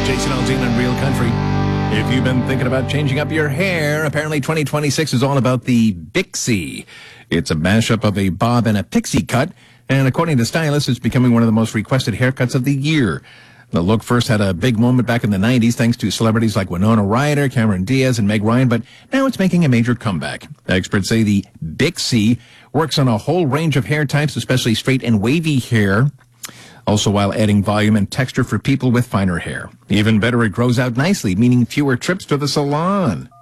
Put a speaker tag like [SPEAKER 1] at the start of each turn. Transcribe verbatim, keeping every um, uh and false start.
[SPEAKER 1] Jason Aldean on Real Country. If you've been thinking about changing up your hair, apparently twenty twenty-six is all about the Bixie. It's a mashup of a bob and a pixie cut, and according to stylists, it's becoming one of the most requested haircuts of the year. The look first had a big moment back in the nineties thanks to celebrities like Winona Ryder, Cameron Diaz, and Meg Ryan, but now it's making a major comeback. Experts say the Bixie works on a whole range of hair types, especially straight and wavy hair, also while adding volume and texture for people with finer hair. Even better, it grows out nicely, meaning fewer trips to the salon.